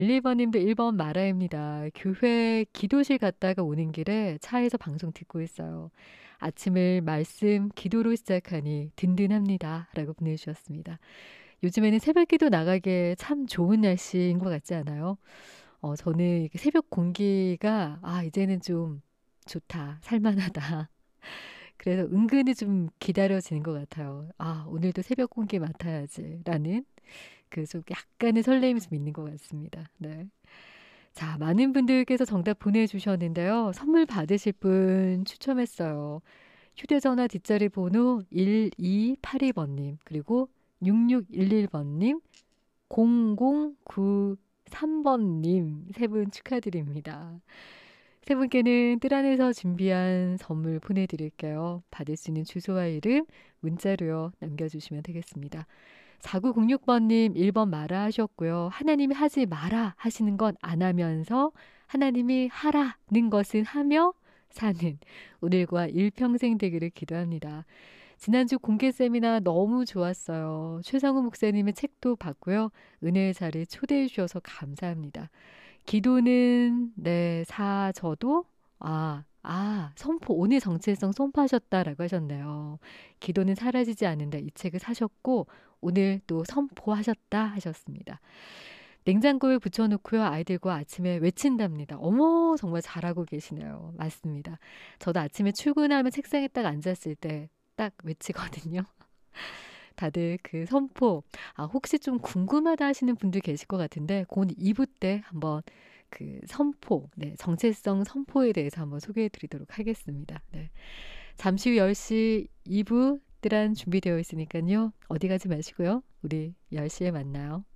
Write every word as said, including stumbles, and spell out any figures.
일일 번님도 일 번 마라입니다. 교회 기도실 갔다가 오는 길에 차에서 방송 듣고 있어요. 아침을 말씀, 기도로 시작하니 든든합니다. 라고 보내주셨습니다. 요즘에는 새벽기도 나가기에 참 좋은 날씨인 것 같지 않아요? 어, 저는 이렇게 새벽 공기가 아 이제는 좀 좋다, 살만하다. 그래서 은근히 좀 기다려지는 것 같아요. 아 오늘도 새벽 공기 맡아야지라는 그 좀 약간의 설렘이 좀 있는 것 같습니다. 네. 자, 많은 분들께서 정답 보내주셨는데요. 선물 받으실 분 추첨했어요. 휴대전화 뒷자리 번호 일이팔이 번님, 그리고 육육일일 번님, 공공구삼 번님 세 분 축하드립니다. 세 분께는 뜰 안에서 준비한 선물 보내드릴게요. 받을 수 있는 주소와 이름 문자로요 남겨주시면 되겠습니다. 사구공육 번님 일 번 마라 하셨고요. 하나님이 하지 마라 하시는 건 안 하면서 하나님이 하라는 것은 하며 사는 오늘과 일평생 되기를 기도합니다. 지난주 공개 세미나 너무 좋았어요. 최성우 목사님의 책도 봤고요. 은혜의 자리에 초대해 주셔서 감사합니다. 기도는 네, 사 저도 아, 아, 선포 오늘 정체성 선포하셨다라고 하셨네요. 기도는 사라지지 않는다. 이 책을 사셨고 오늘 또 선포하셨다 하셨습니다. 냉장고에 붙여놓고요. 아이들과 아침에 외친답니다. 어머 정말 잘하고 계시네요. 맞습니다. 저도 아침에 출근하면 책상에 딱 앉았을 때 딱 외치거든요. 다들 그 선포, 아, 혹시 좀 궁금하다 하시는 분들 계실 것 같은데, 곧 이 부 때 한번 그 선포, 네, 정체성 선포에 대해서 한번 소개해 드리도록 하겠습니다. 네. 잠시 후 열 시 이 부 뜨란 준비되어 있으니까요. 어디 가지 마시고요. 우리 열 시에 만나요.